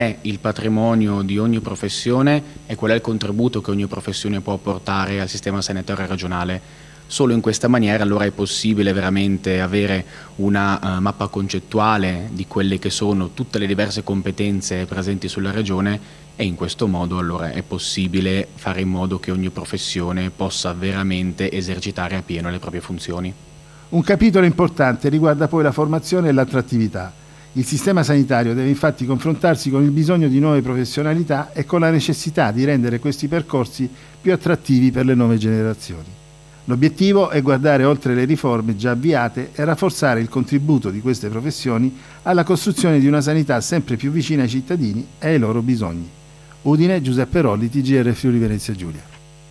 è il patrimonio di ogni professione e qual è il contributo che ogni professione può portare al sistema sanitario regionale. Solo in questa maniera allora è possibile veramente avere una mappa concettuale di quelle che sono tutte le diverse competenze presenti sulla regione, e in questo modo allora è possibile fare in modo che ogni professione possa veramente esercitare appieno le proprie funzioni. Un capitolo importante riguarda poi la formazione e l'attrattività. Il sistema sanitario deve infatti confrontarsi con il bisogno di nuove professionalità e con la necessità di rendere questi percorsi più attrattivi per le nuove generazioni. L'obiettivo è guardare oltre le riforme già avviate e rafforzare il contributo di queste professioni alla costruzione di una sanità sempre più vicina ai cittadini e ai loro bisogni. Udine, Giuseppe Rolli, TGR Friuli Venezia Giulia.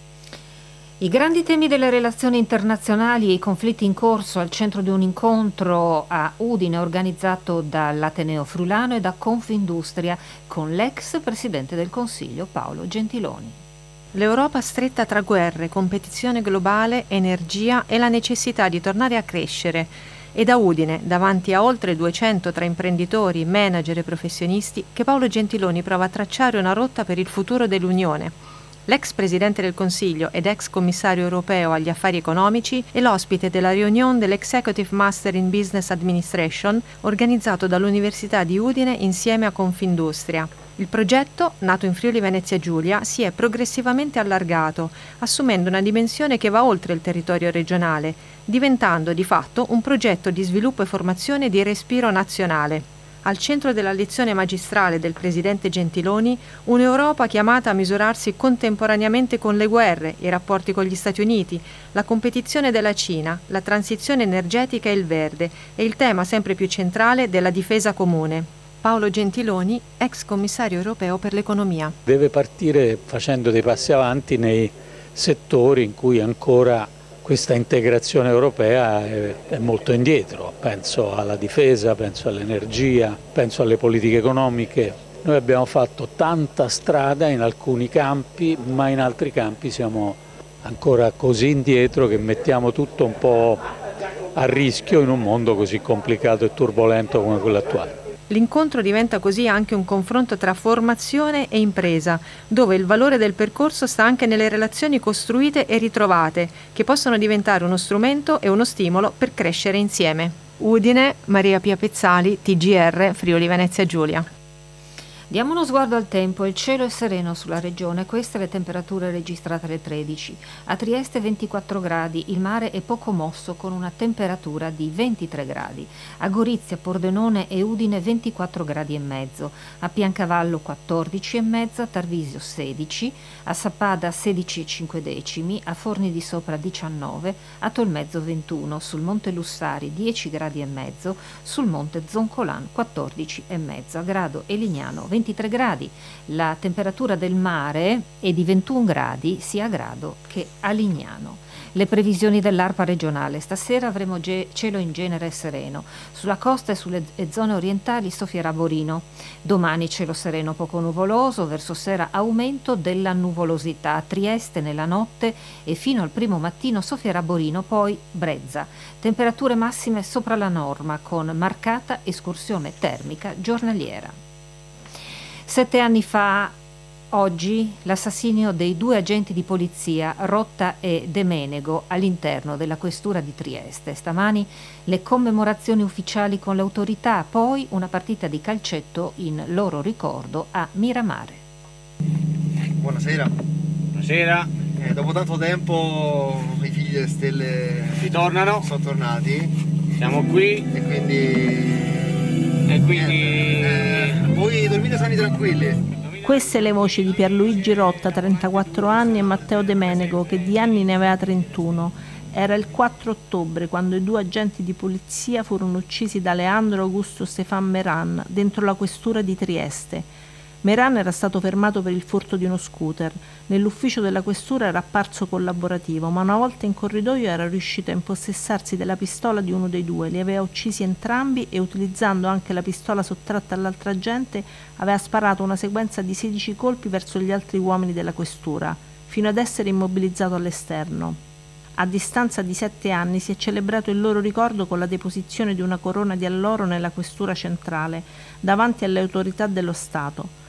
I grandi temi delle relazioni internazionali e i conflitti in corso al centro di un incontro a Udine organizzato dall'Ateneo Friulano e da Confindustria con l'ex Presidente del Consiglio Paolo Gentiloni. L'Europa stretta tra guerre, competizione globale, energia e la necessità di tornare a crescere. E da Udine, davanti a oltre 200 tra imprenditori, manager e professionisti, che Paolo Gentiloni prova a tracciare una rotta per il futuro dell'Unione. L'ex Presidente del Consiglio ed ex Commissario europeo agli affari economici è l'ospite della riunione dell'Executive Master in Business Administration organizzato dall'Università di Udine insieme a Confindustria. Il progetto, nato in Friuli Venezia Giulia, si è progressivamente allargato, assumendo una dimensione che va oltre il territorio regionale, diventando di fatto un progetto di sviluppo e formazione di respiro nazionale. Al centro della lezione magistrale del Presidente Gentiloni, un'Europa chiamata a misurarsi contemporaneamente con le guerre, i rapporti con gli Stati Uniti, la competizione della Cina, la transizione energetica e il verde e il tema sempre più centrale della difesa comune. Paolo Gentiloni, ex commissario europeo per l'economia. Deve partire facendo dei passi avanti nei settori in cui ancora questa integrazione europea è molto indietro. Penso alla difesa, penso all'energia, penso alle politiche economiche. Noi abbiamo fatto tanta strada in alcuni campi, ma in altri campi siamo ancora così indietro che mettiamo tutto un po' a rischio in un mondo così complicato e turbolento come quello attuale. L'incontro diventa così anche un confronto tra formazione e impresa, dove il valore del percorso sta anche nelle relazioni costruite e ritrovate, che possono diventare uno strumento e uno stimolo per crescere insieme. Udine, Maria Pia Pezzali, TGR, Friuli Venezia Giulia. Diamo uno sguardo al tempo. Il cielo è sereno sulla regione, queste le temperature registrate alle 13. A Trieste 24 gradi, il mare è poco mosso con una temperatura di 23 gradi. A Gorizia, Pordenone e Udine 24 gradi e mezzo. A Piancavallo 14 e mezzo, a Tarvisio 16, a Sappada 16,5, a Forni di Sopra 19, a Tolmezzo 21, sul Monte Lussari 10 gradi e mezzo, sul Monte Zoncolan 14 e mezzo, a Grado e Lignano 23 gradi. La temperatura del mare è di 21 gradi sia a Grado che a Lignano. Le previsioni dell'ARPA regionale: stasera avremo cielo in genere sereno, sulla costa e sulle zone orientali soffierà Borino. Domani cielo sereno poco nuvoloso, verso sera aumento della nuvolosità. A Trieste nella notte e fino al primo mattino soffierà Borino, poi Brezza. Temperature massime sopra la norma con marcata escursione termica giornaliera. 7 anni fa, oggi, l'assassinio dei 2 agenti di polizia, Rotta e De Menego, all'interno della questura di Trieste. Stamani le commemorazioni ufficiali con le autorità, poi una partita di calcetto in loro ricordo a Miramare. Buonasera. Buonasera. Dopo tanto tempo i figli delle stelle ritornano. Sono tornati. Siamo qui. E quindi voi dormite sani tranquilli. Queste le voci di Pierluigi Rotta, 34 anni, e Matteo De Menego, che di anni ne aveva 31. Era il 4 ottobre quando i 2 agenti di polizia furono uccisi da Leandro Augusto Stefan Meran dentro la questura di Trieste. Meran era stato fermato per il furto di uno scooter. Nell'ufficio della questura era apparso collaborativo, ma una volta in corridoio era riuscito a impossessarsi della pistola di uno dei 2, li aveva uccisi entrambi e, utilizzando anche la pistola sottratta all'altra agente, aveva sparato una sequenza di 16 colpi verso gli altri uomini della questura, fino ad essere immobilizzato all'esterno. A distanza di 7 anni si è celebrato il loro ricordo con la deposizione di una corona di alloro nella questura centrale, davanti alle autorità dello Stato.